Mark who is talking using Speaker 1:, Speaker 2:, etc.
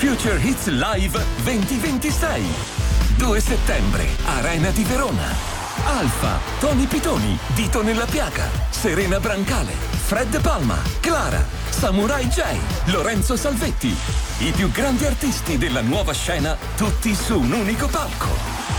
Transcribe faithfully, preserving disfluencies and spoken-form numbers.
Speaker 1: Future Hits Live duemilaventisei. due settembre, Arena di Verona. Alfa, Tony Pitoni, Dito nella piaga, Serena Brancale, Fred Palma, Clara, Samurai J, Lorenzo Salvetti. I più grandi artisti della nuova scena, tutti su un unico palco.